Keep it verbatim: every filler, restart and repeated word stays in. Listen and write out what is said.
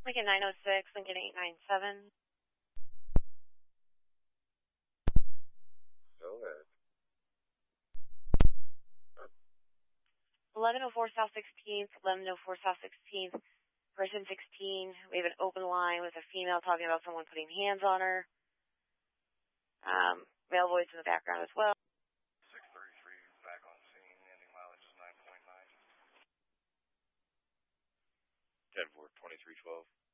Lincoln nine oh six, Lincoln eight nine seven. Go ahead. eleven oh four South sixteenth, eleven oh four South sixteenth, person sixteen. We have an open line with a female talking about someone putting hands on her. Um, male voice in the background as well. six thirty-three, back on scene, ending mileage is nine point nine. ten four, twenty-three twelve.